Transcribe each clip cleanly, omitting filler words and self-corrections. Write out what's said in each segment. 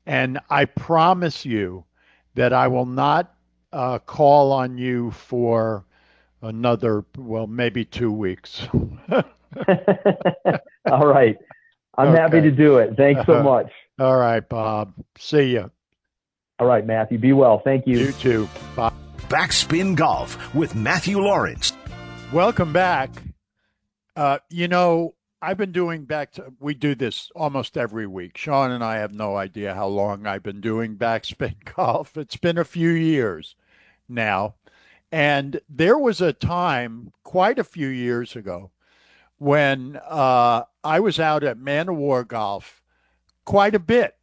And I promise you that I will not call on you for another, well, maybe 2 weeks. All right. I'm happy Okay. to do it. Thanks so much. All right, Bob. See ya. All right, Matthew. Be well. Thank you. You too. Bye. Backspin Golf with Matthew Lawrence. Welcome back. I've been doing we do this almost every week. Sean and I have no idea how long I've been doing backspin golf. It's been a few years now. And there was a time quite a few years ago when I was out at Man of War Golf quite a bit.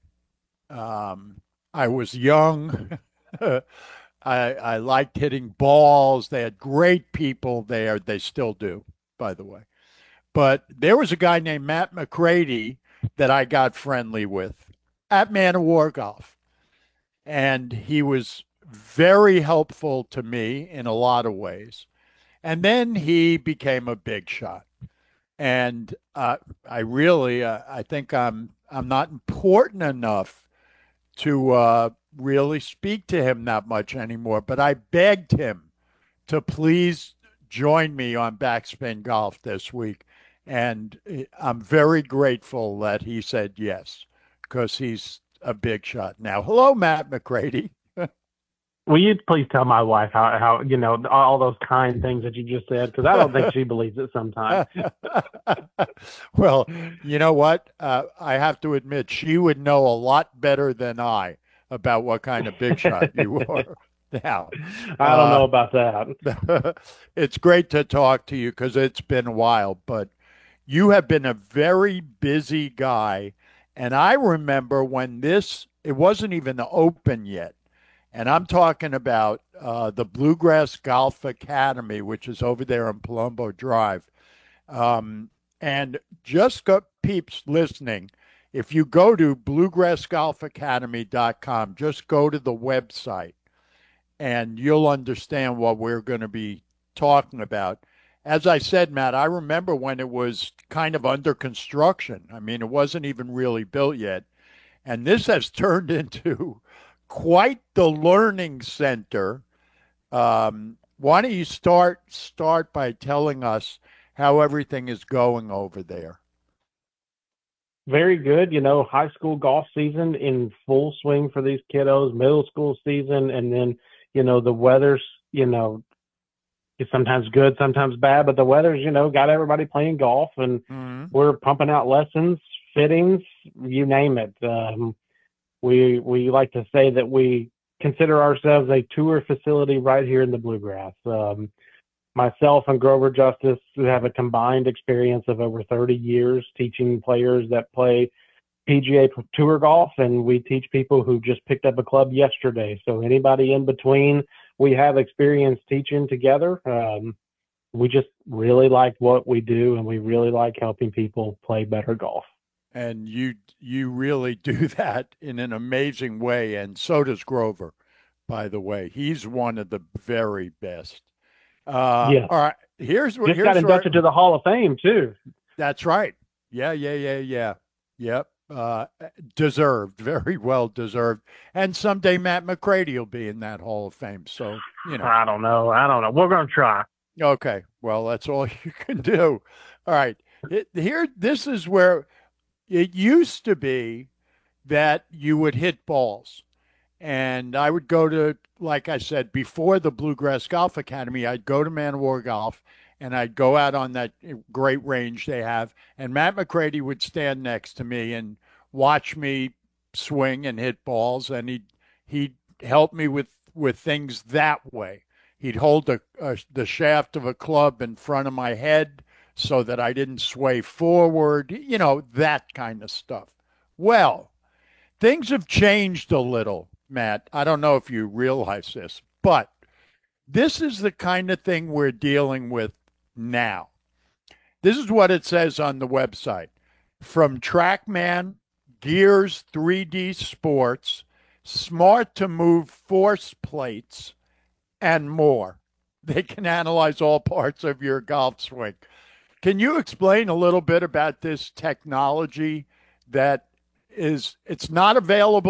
I was young. I liked hitting balls. They had great people there. They still do, by the way. But there was a guy named Matt McCready that I got friendly with at Man of War Golf. And he was very helpful to me in a lot of ways. And then he became a big shot. And I think I'm not important enough to really speak to him that much anymore. But I begged him to please join me on Backspin Golf this week. And I'm very grateful that he said yes, because he's a big shot now. Hello, Matt McCready. Will you please tell my wife how all those kind things that you just said? Because I don't think she believes it sometimes. Well, you know what? I have to admit, she would know a lot better than I about what kind of big shot you are. Now, I don't know about that. it's great to talk to you because it's been a while, but you have been a very busy guy. And I remember when it wasn't even open yet. And I'm talking about the Bluegrass Golf Academy, which is over there on Palumbo Drive. And just got peeps listening. If you go to bluegrassgolfacademy.com, just go to the website and you'll understand what we're going to be talking about. As I said, Matt, I remember when it was kind of under construction. I mean, it wasn't even really built yet. And this has turned into quite the learning center. Why don't you start by telling us how everything is going over there? Very good. High school golf season in full swing for these kiddos, middle school season, and then, the weather's, it's sometimes good, sometimes bad, but the weather's, got everybody playing golf and Mm-hmm. we're pumping out lessons, fittings, you name it. We like to say that we consider ourselves a tour facility right here in the Bluegrass. Myself and Grover Justice have a combined experience of over 30 years teaching players that play PGA Tour golf, and we teach people who just picked up a club yesterday. So anybody in between, we have experience teaching together. We just really like what we do, and we really like helping people play better golf. And you really do that in an amazing way, and so does Grover, by the way. He's one of the very best. Yes. All right, Just got here's where inducted to the Hall of Fame, too. that's right. Yeah. Yep. Deserved, very well deserved. And someday Matt McCready will be in that Hall of Fame. So, I don't know. We're going to try. okay. Well, that's all you can do. All right. This is where it used to be that you would hit balls. And I would go to, like I said, before the Bluegrass Golf Academy, I'd go to Man of War Golf and I'd go out on that great range they have. And Matt McCready would stand next to me and watch me swing and hit balls. And he'd help me with things that way. He'd hold the shaft of a club in front of my head so that I didn't sway forward, that kind of stuff. Well, things have changed a little, Matt. I don't know if you realize this, but this is the kind of thing we're dealing with now. This is what it says on the website. From TrackMan, Gears 3D Sports, Smart to Move force plates, and more. They can analyze all parts of your golf swing. Can you explain a little bit about this technology that it's not available